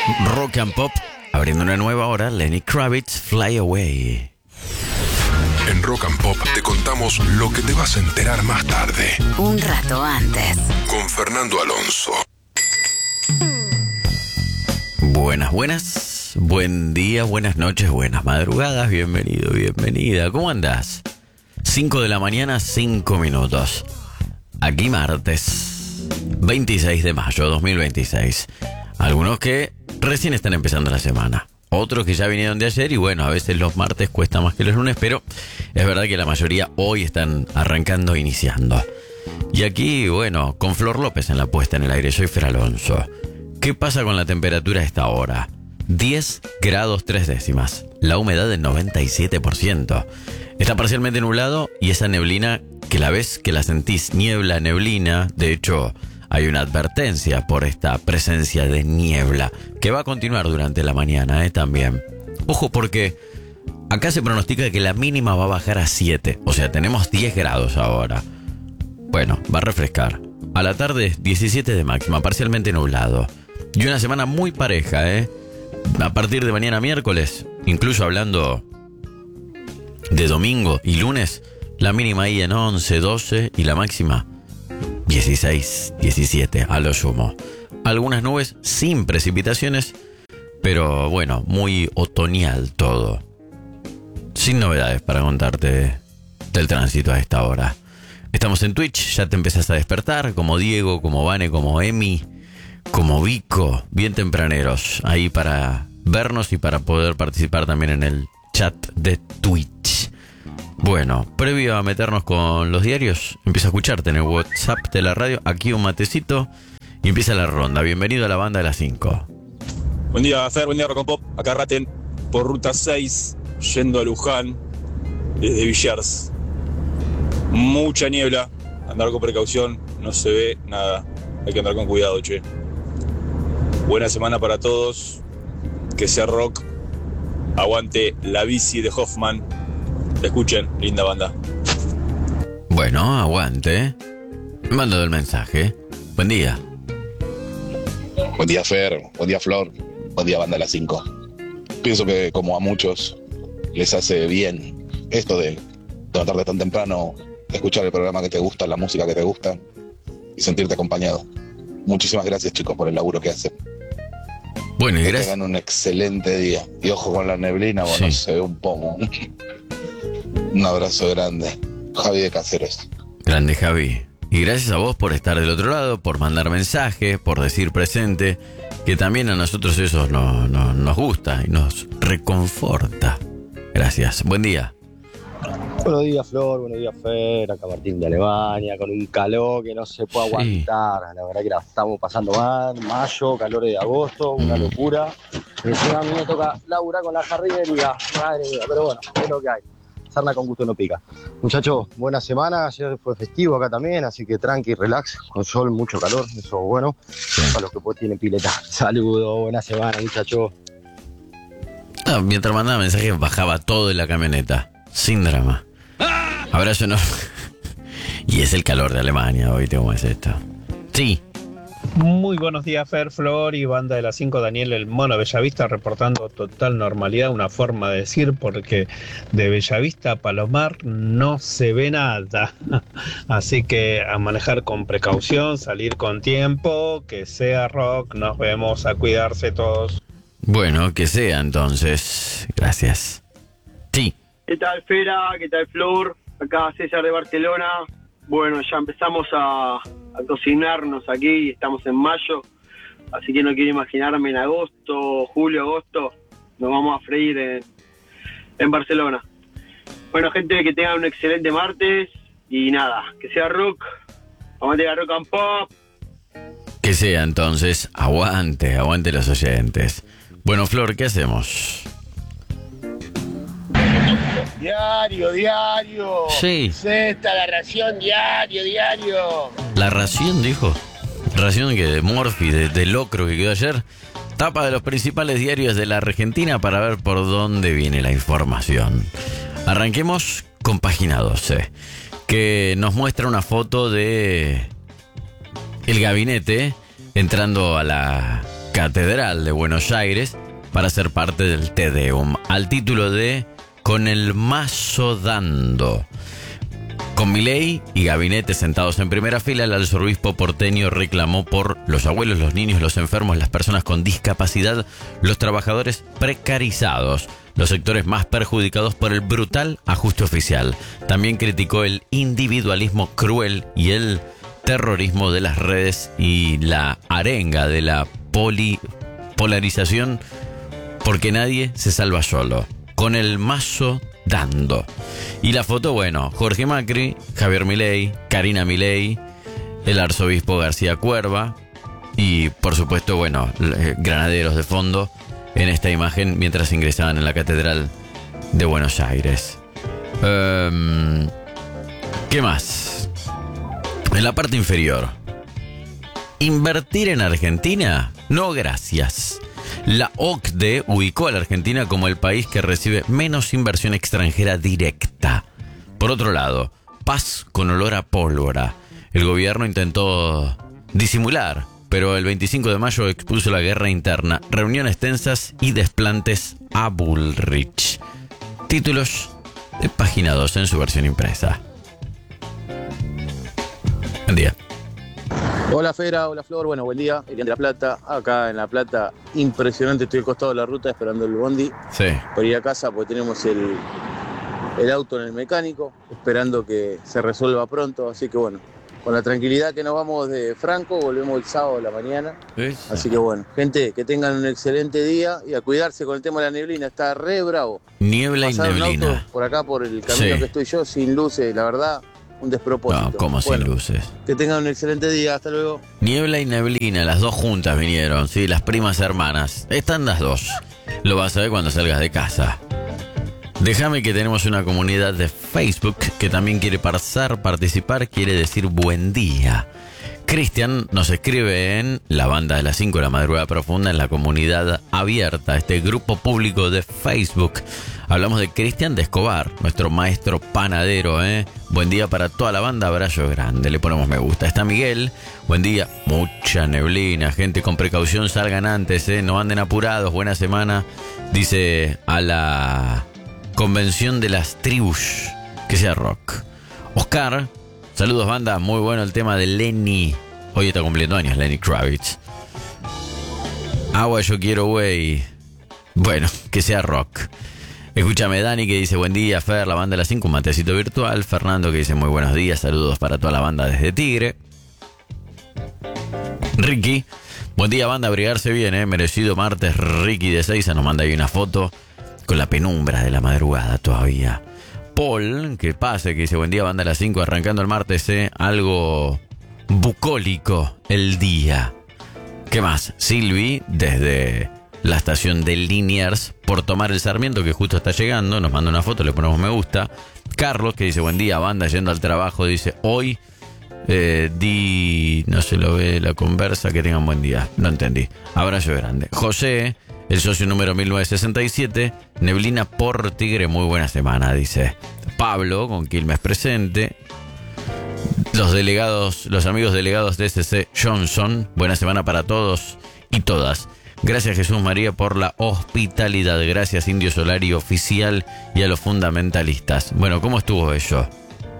Rock and Pop, abriendo una nueva hora, Lenny Kravitz, Fly Away. En Rock and Pop te contamos lo que te vas a enterar más tarde. Un rato antes. Con Fernando Alonso. Buenas. Buen día, buenas noches, buenas madrugadas. Bienvenido, bienvenida. ¿Cómo andás? 5 de la mañana, 5 minutos. Aquí martes 26 de mayo 2026. Algunos que recién están empezando la semana. Otros que ya vinieron de ayer y bueno, a veces los martes cuesta más que los lunes, pero es verdad que la mayoría hoy están arrancando, iniciando. Y aquí, bueno, con Flor López en la puesta en el aire, soy Fer Alonso. ¿Qué pasa con la temperatura a esta hora? 10 grados 3 décimas. La humedad del 97%. Está parcialmente nublado y esa neblina que la ves, que la sentís, niebla, neblina. De hecho, hay una advertencia por esta presencia de niebla que va a continuar durante la mañana, también. Ojo, porque acá se pronostica que la mínima va a bajar a 7. O sea, tenemos 10 grados ahora. Bueno, va a refrescar. A la tarde, 17 de máxima, parcialmente nublado. Y una semana muy pareja, A partir de mañana miércoles, incluso hablando de domingo y lunes, la mínima ahí en 11, 12 y la máxima 16, 17 a lo sumo. Algunas nubes sin precipitaciones, pero bueno, muy otoñal todo. Sin novedades para contarte del tránsito a esta hora. Estamos en Twitch, ya te empezás a despertar, como Diego, como Vane, como Emi, como Vico, bien tempraneros, ahí para vernos y para poder participar también en el chat de Twitch. Bueno, previo a meternos con los diarios, empieza a escucharte en el WhatsApp de la radio, aquí un matecito y empieza la ronda. Bienvenido a la banda de las 5. Buen día, Fer, buen día, Rock and Pop. Acá Raten, por ruta 6, yendo a Luján, desde Villars. Mucha niebla, andar con precaución, no se ve nada. Hay que andar con cuidado, che. Buena semana para todos, que sea rock. Aguante la bici de Hoffman. Escuchen, linda banda. Bueno, aguante. Me mandó el mensaje. Buen día. Buen día, Fer. Buen día, Flor. Buen día, banda de las 5. Pienso que, como a muchos, les hace bien esto de levantarte tan temprano, escuchar el programa que te gusta, la música que te gusta y sentirte acompañado. Muchísimas gracias, chicos, por el laburo que hacen. Bueno, y que gracias. tengan un excelente día. Y ojo con la neblina, bueno, Sí. se ve un pomo. Un abrazo grande. Javi de Caseros. Grande Javi. Y gracias a vos por estar del otro lado, por mandar mensajes, por decir presente, que también a nosotros eso nos gusta y nos reconforta. Gracias. Buen día. Buenos días, Flor, buenos días, Fer, acá Martín de Alemania, con un calor que no se puede Sí. aguantar. La verdad que la estamos pasando mal, mayo, calores de agosto, una locura. Y encima a mí me toca laburar con la jardinería, madre mía, pero bueno, es lo que hay. Sarna con gusto no pica. Muchachos, buena semana, ayer fue festivo acá también, así que tranqui, relax, con sol, mucho calor, eso es bueno, para los que pues tienen pileta. Saludos, buena semana, muchachos. Mientras mandaba mensajes bajaba todo en la camioneta. Sin drama. Abrazo no. Y es el calor de Alemania hoy, ¿cómo es esto? Sí. Muy buenos días, Fer, Flor y banda de las 5, Daniel el Mono Bellavista, reportando total normalidad, una forma de decir, porque de Bellavista a Palomar no se ve nada. Así que a manejar con precaución, salir con tiempo, que sea rock, nos vemos, a cuidarse todos. Bueno, que sea entonces. Gracias. Sí. ¿Qué tal, Fera? ¿Qué tal, Flor? Acá César de Barcelona. Bueno, ya empezamos a cocinarnos aquí, estamos en mayo, así que no quiero imaginarme en agosto, julio, agosto, nos vamos a freír en Barcelona. Bueno, gente, que tengan un excelente martes y nada, que sea rock, aguante la Rock and Pop. Que sea entonces. Aguante los oyentes. Bueno, Flor, ¿qué hacemos? Diario. Sí. Esta la ración, diario. La ración, dijo. Ración que de Morphy, de locro que quedó ayer. Tapa de los principales diarios de la Argentina para ver por dónde viene la información. Arranquemos con Página 12, que nos muestra una foto de el gabinete entrando a la Catedral de Buenos Aires para ser parte del Te Deum, al título de Con el mazo dando. Con Milei y gabinete sentados en primera fila, el arzobispo porteño reclamó por los abuelos, los niños, los enfermos, las personas con discapacidad, los trabajadores precarizados, los sectores más perjudicados por el brutal ajuste oficial. También criticó el individualismo cruel y el terrorismo de las redes y la arenga de la polarización, porque nadie se salva solo. Con el mazo dando. Y la foto, bueno, Jorge Macri, Javier Milei, Karina Milei, el arzobispo García Cuerva y, por supuesto, bueno, granaderos de fondo en esta imagen mientras ingresaban en la Catedral de Buenos Aires. ¿Qué más? En la parte inferior. ¿Invertir en Argentina? No, gracias. La OCDE ubicó a la Argentina como el país que recibe menos inversión extranjera directa. Por otro lado, paz con olor a pólvora. El gobierno intentó disimular, pero el 25 de mayo expuso la guerra interna, reuniones tensas y desplantes a Bullrich. Títulos de página 2 en su versión impresa. Buen día. Hola Fera, hola Flor, bueno, buen día, Elian de La Plata, acá en La Plata, impresionante, estoy al costado de la ruta esperando el bondi para ir a casa porque tenemos el auto en el mecánico, esperando que se resuelva pronto, así que bueno, con la tranquilidad que nos vamos de Franco, volvemos el sábado a la mañana, así que bueno, gente, que tengan un excelente día y a cuidarse con el tema de la neblina, está re bravo. Niebla Pasaron y neblina. autos por acá, por el camino que estoy yo, sin luces, la verdad. Un despropósito. No, como sin luces. Que tengan un excelente día, hasta luego. Niebla y neblina, las dos juntas vinieron, sí, las primas hermanas. Están las dos. Lo vas a ver cuando salgas de casa. Déjame que tenemos una comunidad de Facebook que también quiere participar, quiere decir buen día. Cristian nos escribe en la banda de las 5 de la madrugada profunda, en la comunidad abierta, este grupo público de Facebook. Hablamos de Cristian de Escobar, nuestro maestro panadero, Buen día para toda la banda, abrazo grande, le ponemos me gusta. Está Miguel, buen día, mucha neblina, gente con precaución, salgan antes, no anden apurados, buena semana, dice a la convención de las tribus, que sea rock. Oscar, saludos banda, muy bueno el tema de Lenny. Hoy está cumpliendo años Lenny Kravitz. Agua yo quiero güey. Bueno, que sea rock. Escúchame Dani que dice buen día Fer, la banda de las 5, un matecito virtual. Fernando que dice muy buenos días, saludos para toda la banda desde Tigre. Ricky, buen día banda, abrigarse bien, merecido martes. Ricky de Seiza nos manda ahí una foto con la penumbra de la madrugada todavía. Paul, que pase, que dice buen día banda a las 5, arrancando el martes, algo bucólico el día. ¿Qué más? Silvi, desde la estación de Liniers, por tomar el Sarmiento, que justo está llegando, nos manda una foto, le ponemos me gusta. Carlos, que dice buen día banda, yendo al trabajo, dice hoy, no se lo ve la conversa, que tengan buen día, no entendí. Abrazo grande. José, el socio número 1967, neblina por Tigre, muy buena semana, dice. Pablo, con Quilmes presente. Los amigos delegados de SC Johnson, buena semana para todos y todas. Gracias Jesús María por la hospitalidad. Gracias Indio Solari oficial y a los fundamentalistas. Bueno, ¿cómo estuvo eso?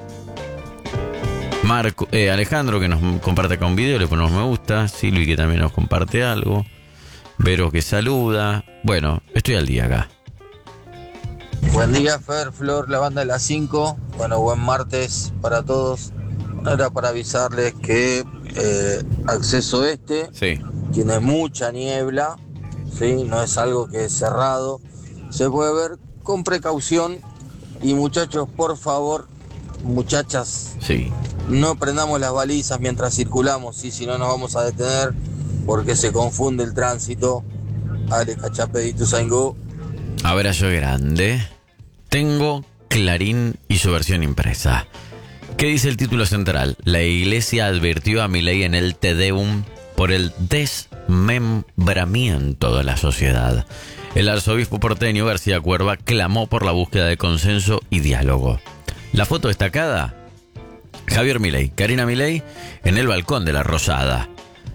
Alejandro que nos comparte acá un video, le ponemos me gusta. Silvi que también nos comparte algo. Vero que saluda. Bueno, estoy al día acá. Buen día Fer, Flor, la banda de las 5. Bueno, buen martes para todos. Era para avisarles que acceso tiene mucha niebla, ¿sí? No es algo que es cerrado, se puede ver con precaución y muchachos, por favor, muchachas, no prendamos las balizas mientras circulamos, si no nos vamos a detener porque se confunde el tránsito. Ale, cachapedito, Saingo. Abrazo grande. Tengo Clarín y su versión impresa. ¿Qué dice el título central? La iglesia advirtió a Milei en el Te Deum por el desmembramiento de la sociedad. El arzobispo porteño García Cuerva clamó por la búsqueda de consenso y diálogo. La foto destacada, Javier Milei, Karina Milei en el balcón de la Rosada.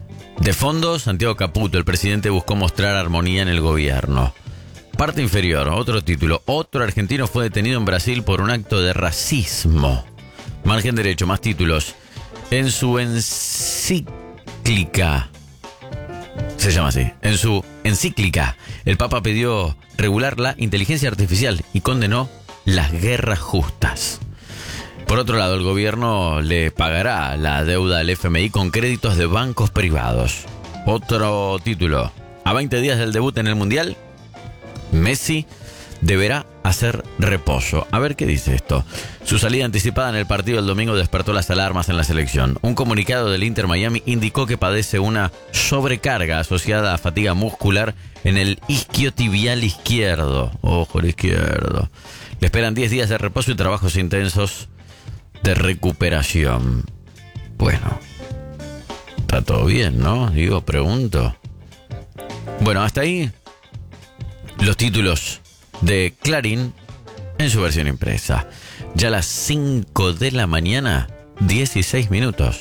De fondo, Santiago Caputo, el presidente buscó mostrar armonía en el gobierno. Parte inferior, otro título. Otro argentino fue detenido en Brasil por un acto de racismo. Margen derecho, más títulos. En su encíclica, se llama así, en su encíclica, el Papa pidió regular la inteligencia artificial y condenó las guerras justas. Por otro lado, el gobierno le pagará la deuda al FMI con créditos de bancos privados. Otro título. A 20 días del debut en el Mundial, Messi deberá hacer reposo. A ver qué dice esto. Su salida anticipada en el partido del domingo despertó las alarmas en la selección. Un comunicado del Inter Miami indicó que padece una sobrecarga asociada a fatiga muscular en el isquiotibial izquierdo. Ojo, el izquierdo. Le esperan 10 días de reposo y trabajos intensos de recuperación. Bueno, está todo bien, ¿no? Digo, pregunto. Bueno, hasta ahí los títulos de Clarín en su versión impresa. Ya a las 5 de la mañana, 16 minutos.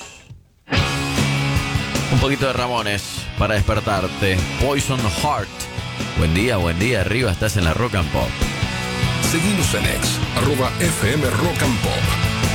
Un poquito de Ramones para despertarte. Poison Heart. Buen día, arriba, estás en la Rock and Pop. Seguimos en X, @FM Rock and Pop.